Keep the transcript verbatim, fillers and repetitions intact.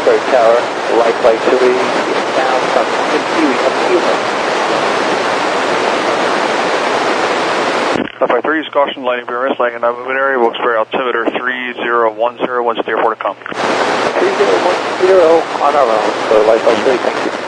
Foxtrot Tower, right flight two E, down from Kiwi, Kiwi. Left by three, caution, landing beer mist, landing in movement area, Wilkes-Barre altimeter three zero one zero, once at the airport to come. three zero one zero on our own, so light flight three, thank you.